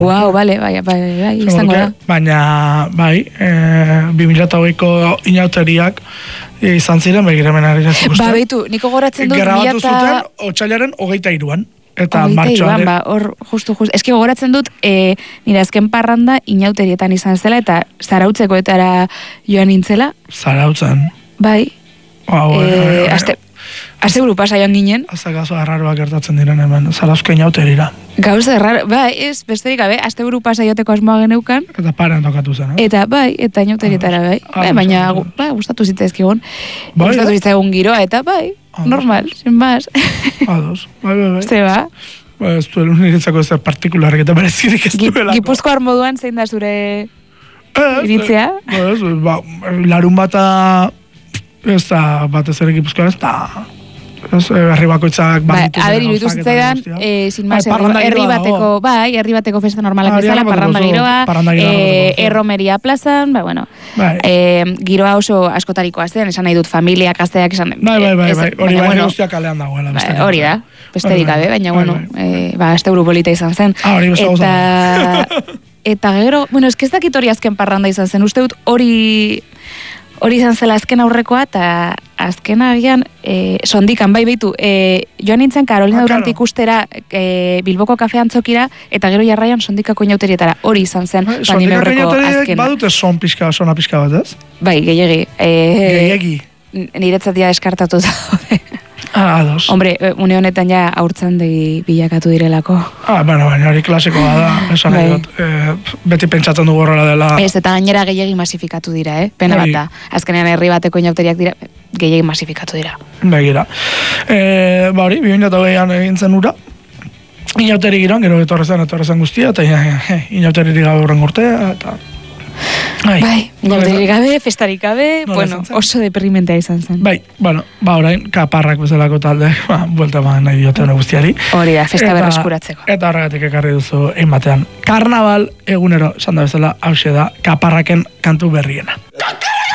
Wow, bai, izango da. Baina, 2008ko inauteriak izan ziren, begiramenari nezik uste. Beitu, niko goratzen dut... Grabatu zuten, otsailaren 23an. Eta martxoan. Hor, justu. Eski gogoratzen dut, nire azken parranda inauterietan izan zela, eta zarautzeko etara joan nintzela. Zarautzen? Bai. Aste buru pasa joan ginen. Azta gazo arraroak gertatzen diren hemen, zarauzko inauterira. Gauza erraro, ez, besterik gabe, aste buru pasa joteko asmoa geneukan. Eta paran tokatu zen, Eta inauterietara, baina, gustatu zitzaizkigun. Gustatu zitzaizkigun giroa, eta normal, sin más. Ados, bai. Zeba? Ez duelu niretzako ez partikularrik eta berezirik ez duelako. Gipuzkoar moduan zein da zure iritzea? Larun bata ez da batez ere Gipuzkoar ez da herri bakoitzak baditu. Iruditu zitzaidan, sin más, herri bateko festa normalak bezala, parranda giroa, erromeria plazan, giroa oso askotarikoa zen, esan nahi dut familiak, gazteak, esan... Hori guztia kalean dagoela. Hori da, besterik gabe, baina, azte buru polita izan zen. Eta gero, ez dakit hori azken parranda izan zen, uste dut hori izan zela azken aurrekoa, eta azken agian, sondikan, beitu, joan nintzen Karolina Durant ikustera Bilboko kafean txokira, eta gero jarraian sondikako inauterietara, hori izan zen, nire aurreko azkena. Badute sona pixka bat, ez? Bai, gehiagi. Gehiagi? Niretzatia deskartatu da. Ados. Hombre, une honetan ja haurtzandegi bilakatu direlako. Baina hori klasikoa da, esan nahi dut. Beti pentsatzen dugu horrela dela. Ez, eta gainera gehiagi masifikatu dira, pena bat da. Azkenean herri bateko inauteriak dira, gehiagi masifikatu dira. Begira. Hori, 2008an egin zen ura. Inauteri giran, gero etorrezen guztia, eta inauteririk gabe horren urtea, eta... Inauteririk gabe, festarik gabe, oso deprimentea izan zen. Orain, kaparrak bezalako talde, buelta nahi dioten guztiari. Hori da, festa berreskuratzeko. Eta horregatik ekarri duzu egin batean. Karnaval egunero, esan da bezala, hause da, kaparraken kantu berriena.